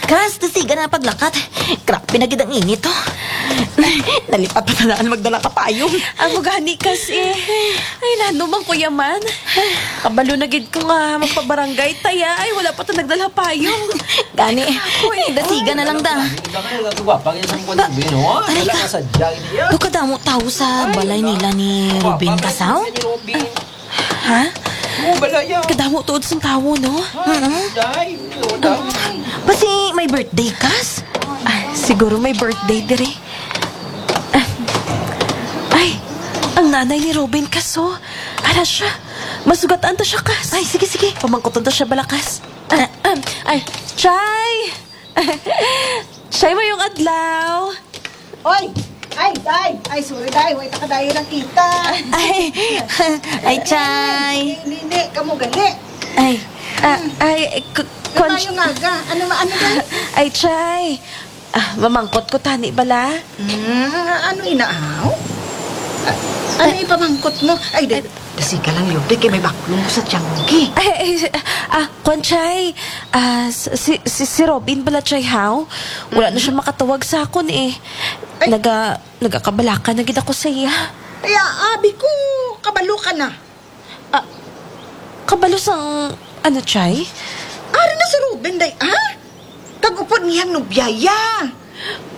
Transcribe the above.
Kas, tasiga na paglakat. Grabe na gid ang init, oh. Nalipat pa na magdala ka payong. Ang gani kasi. Ay, lano man kuya man. Kabalo na gid ko nga magpabarangay taya. Ay, wala pa to nagdala payong. Gani, tasiga na lang da. Dukadamo tao sa balay nila ni Ruben Kasaw? Ha? Kadamo tuod sa tawo, no? Basi may birthday, Kas? Siguro may birthday dire. Ay, ang nanay ni Robin Kaso. Ara siya. Masugatan to siya, Kas. Ay, sige. Pamangkutan to siya balakas. Ay, Chay! Chay mo yung adlaw. Oy! Ay, sorry, day. Wait, nakadayo lang kita. Ay, Chay. Hindi, kamu gali. Kamayo nga ga. Ano day? Ay, Chay. Mamangkot ko tani bala. Ano inaaw? Ano ipamangkot mo? Ay, kasi ka lang yun. Kaya may baklong ko sa tiyanggi. Chay. Si Robin bala, Chay, how? Wala na siya makatawag sa akon eh. Ay. Nagakabalaka na gid ako sa iya. Kaya, abi ko, kabalo ka na. Kabalo sang, Chay? Ari na si Ruben, day, ha? Tag-upod niyang nubiyaya.